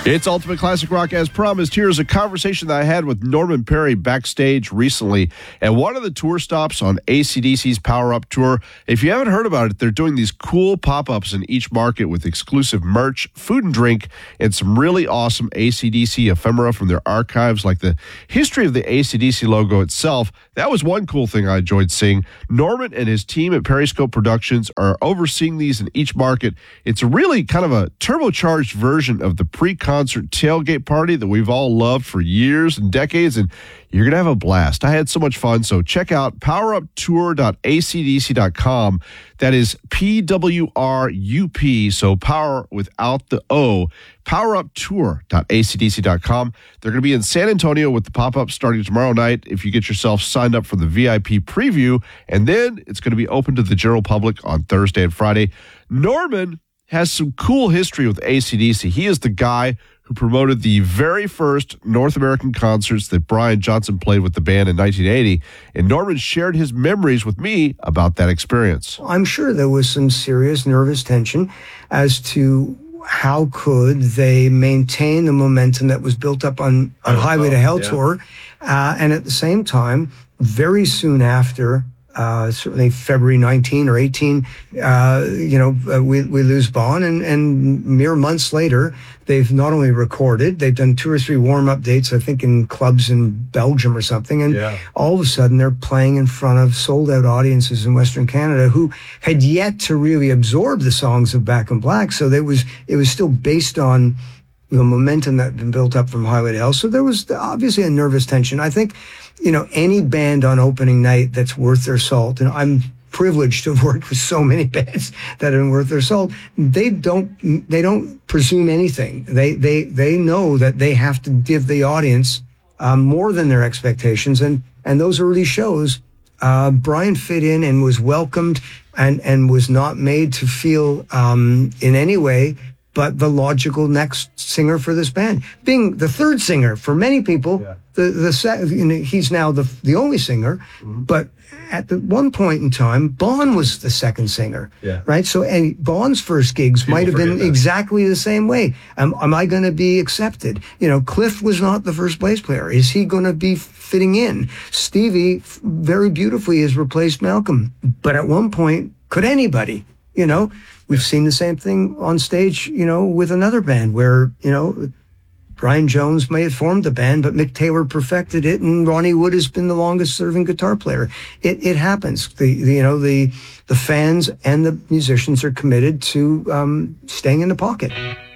It's Ultimate Classic Rock as promised. Here's a conversation that I had with Norman Perry backstage recently at one of the tour stops on AC/DC's Power Up Tour. If you haven't heard about it, they're doing these cool pop-ups in each market with exclusive merch, food and drink, and some really awesome AC/DC ephemera from their archives, like the history of the AC/DC logo itself. That was one cool thing I enjoyed seeing. Norman and his team at Periscope Productions are overseeing these in each market. It's really kind of a turbocharged version of the pre-concert tailgate party that we've all loved for years and decades, and you're going to have a blast. I had so much fun, so check out poweruptour.acdc.com. That is PWRUP, so power without the O, poweruptour.acdc.com. They're going to be in San Antonio with the pop-up starting tomorrow night if you get yourself signed up for the VIP preview, and then it's going to be open to the general public on Thursday and Friday. Norman has some cool history with AC/DC. He is the guy who promoted the very first North American concerts that Brian Johnson played with the band in 1980, and Norman shared his memories with me about that experience. I'm sure there was some serious nervous tension as to how could they maintain the momentum that was built up on Highway to Hell tour, and at the same time, very soon after, certainly February 19 or 18, we lose Bon, and mere months later, they've not only recorded, they've done 2 or 3 warm-up dates, I think in clubs in Belgium or something, and all of a sudden they're playing in front of sold-out audiences in Western Canada who had yet to really absorb the songs of Back in Black, so it was still based on momentum that had been built up from Highway to Hell. So there was obviously a nervous tension. I think, any band on opening night that's worth their salt, and I'm privileged to have worked with so many bands that are worth their salt, they don't presume anything. They know that they have to give the audience more than their expectations. And those early shows, Brian fit in and was welcomed and was not made to feel in any way but the logical next singer for this band. Being the third singer for many people, he's now the only singer, but at one point in time, Bon was the second singer, right? So, and Bon's first gigs might have been exactly the same way. Am I going to be accepted? Cliff was not the first bass player. Is he going to be fitting in? Stevie very beautifully has replaced Malcolm, but at one point, could anybody? We've seen the same thing on stage, with another band where, Brian Jones may have formed the band, but Mick Taylor perfected it, and Ronnie Wood has been the longest-serving guitar player. It happens. The fans and the musicians are committed to staying in the pocket.